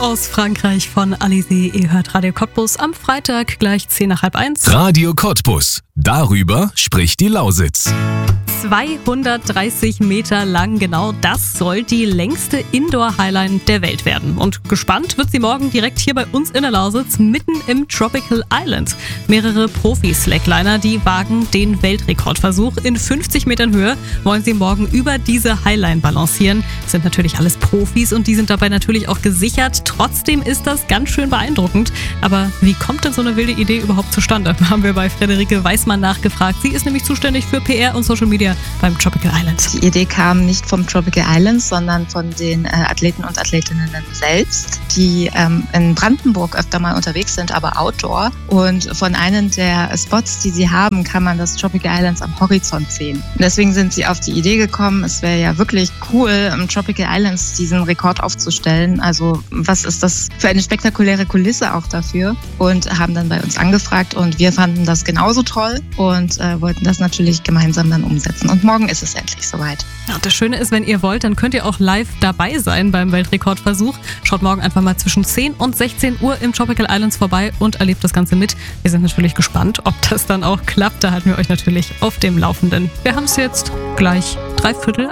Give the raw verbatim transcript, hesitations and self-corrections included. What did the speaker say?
aus Frankreich von Alizé. Ihr hört Radio Cottbus am Freitag gleich zehn nach halb eins. Radio Cottbus. Darüber spricht die Lausitz. zweihundertdreißig Meter lang, genau das soll die längste Indoor-Highline der Welt werden. Und gespannt wird sie morgen direkt hier bei uns in der Lausitz, mitten im Tropical Island. Mehrere Profi-Slackliner, die wagen den Weltrekordversuch. In fünfzig Metern Höhe wollen sie morgen über diese Highline balancieren. Das sind natürlich alles Profis und die sind dabei natürlich auch gesichert. Trotzdem ist das ganz schön beeindruckend. Aber wie kommt denn so eine wilde Idee überhaupt zustande? Haben wir bei Friederike Weismann nachgefragt. Sie ist nämlich zuständig für P R und Social Media beim Tropical Island. Die Idee kam nicht vom Tropical Island, sondern von den äh, Athleten und Athletinnen selbst, die ähm, in Brandenburg öfter mal unterwegs sind, aber outdoor. Und von einem der Spots, die sie haben, kann man das Tropical Islands am Horizont sehen. Und deswegen sind sie auf die Idee gekommen, es wäre ja wirklich cool, im Tropical Islands diesen Rekord aufzustellen. Also was ist das für eine spektakuläre Kulisse auch dafür? Und haben dann bei uns angefragt und wir fanden das genauso toll und äh, wollten das natürlich gemeinsam dann umsetzen. Und morgen ist es endlich soweit. Ja, und das Schöne ist, wenn ihr wollt, dann könnt ihr auch live dabei sein beim Weltrekordversuch. Schaut morgen einfach mal zwischen zehn und sechzehn Uhr im Tropical Islands vorbei und erlebt das Ganze mit. Wir sind natürlich gespannt, ob das dann auch klappt. Da halten wir euch natürlich auf dem Laufenden. Wir haben es jetzt gleich dreiviertel